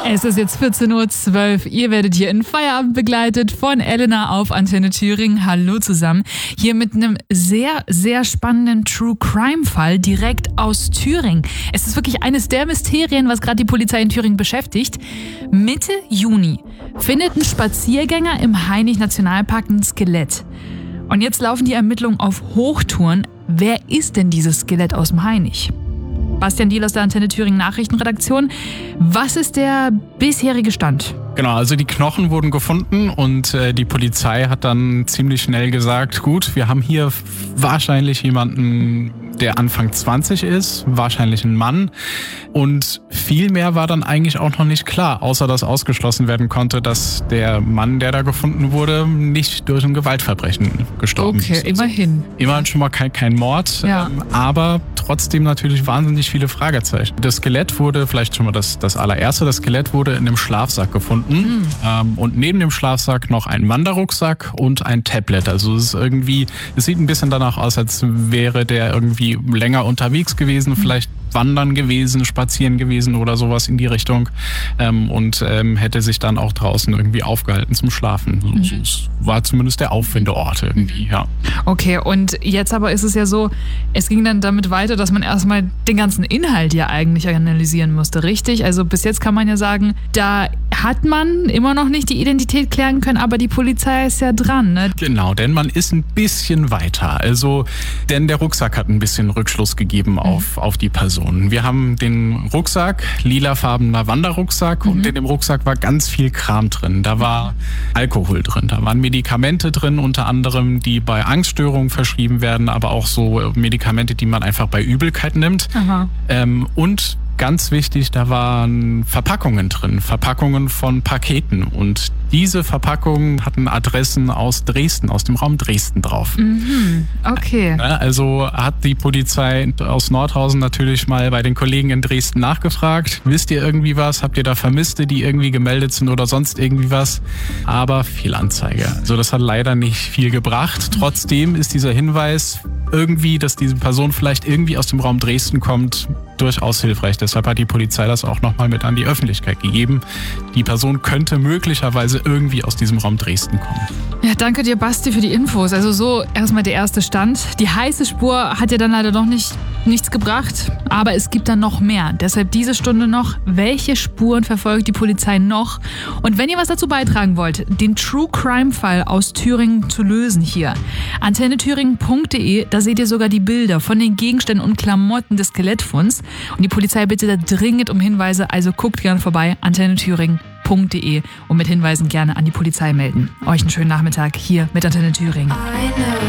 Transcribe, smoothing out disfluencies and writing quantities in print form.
Es ist jetzt 14.12 Uhr. Ihr werdet hier in Feierabend begleitet von Elena auf Antenne Thüringen. Hallo zusammen. Hier mit einem sehr, sehr spannenden True-Crime-Fall direkt aus Thüringen. Es ist wirklich eines der Mysterien, was gerade die Polizei in Thüringen beschäftigt. Mitte Juni findet ein Spaziergänger im Hainich-Nationalpark ein Skelett. Und jetzt laufen die Ermittlungen auf Hochtouren. Wer ist denn dieses Skelett aus dem Hainich? Bastian Diel aus der Antenne Thüringen Nachrichtenredaktion. Was ist der bisherige Stand? Genau, also die Knochen wurden gefunden und die Polizei hat dann ziemlich schnell gesagt, gut, wir haben hier wahrscheinlich jemanden, der Anfang 20 ist, wahrscheinlich ein Mann. Und viel mehr war dann eigentlich auch noch nicht klar, außer dass ausgeschlossen werden konnte, dass der Mann, der da gefunden wurde, nicht durch ein Gewaltverbrechen gestorben ist. Okay, immerhin. Immerhin schon mal kein Mord, Ja. Aber trotzdem natürlich wahnsinnig viele Fragezeichen. Das Skelett wurde, vielleicht schon mal das allererste, das Skelett wurde in einem Schlafsack gefunden. Und neben dem Schlafsack noch ein Wanderrucksack und ein Tablet. Also es sieht ein bisschen danach aus, als wäre der irgendwie länger unterwegs gewesen, vielleicht wandern gewesen, spazieren gewesen oder sowas in die Richtung und hätte sich dann auch draußen irgendwie aufgehalten zum Schlafen. Das war zumindest der Auffindeort irgendwie, ja. Okay, und jetzt aber ist es ja so, es ging dann damit weiter, dass man erstmal den ganzen Inhalt ja eigentlich analysieren musste, richtig? Also bis jetzt kann man ja sagen, da hat man immer noch nicht die Identität klären können, aber die Polizei ist ja dran, ne? Genau, denn man ist ein bisschen weiter. Denn der Rucksack hat ein bisschen Rückschluss gegeben auf die Person. Wir haben den Rucksack, lilafarbener Wanderrucksack und in dem Rucksack war ganz viel Kram drin. Da war Alkohol drin, da waren Medikamente drin, unter anderem, die bei Angststörungen verschrieben werden, aber auch so Medikamente, die man einfach bei Übelkeit nimmt. Und ganz wichtig, da waren Verpackungen drin, Verpackungen von Paketen. Und diese Verpackungen hatten Adressen aus Dresden, aus dem Raum Dresden drauf. Okay. Also hat die Polizei aus Nordhausen natürlich mal bei den Kollegen in Dresden nachgefragt. Wisst ihr irgendwie was? Habt ihr da Vermisste, die irgendwie gemeldet sind oder sonst irgendwie was? Aber Fehlanzeige. Also das hat leider nicht viel gebracht. Trotzdem ist dieser Hinweis irgendwie, dass diese Person vielleicht irgendwie aus dem Raum Dresden kommt, durchaus hilfreich. Deshalb hat die Polizei das auch nochmal mit an die Öffentlichkeit gegeben. Die Person könnte möglicherweise irgendwie aus diesem Raum Dresden kommen. Ja, danke dir, Basti, für die Infos. Also so erstmal der erste Stand. Die heiße Spur hat ja dann leider noch nichts gebracht, aber es gibt dann noch mehr. Deshalb diese Stunde noch, welche Spuren verfolgt die Polizei noch? Und wenn ihr was dazu beitragen wollt, den True-Crime-Fall aus Thüringen zu lösen hier, antennethüringen.de, da seht ihr sogar die Bilder von den Gegenständen und Klamotten des Skelettfunds. Und die Polizei bittet da dringend um Hinweise, also guckt gerne vorbei, antennethüringen.de und mit Hinweisen gerne an die Polizei melden. Euch einen schönen Nachmittag hier mit Antenne Thüringen.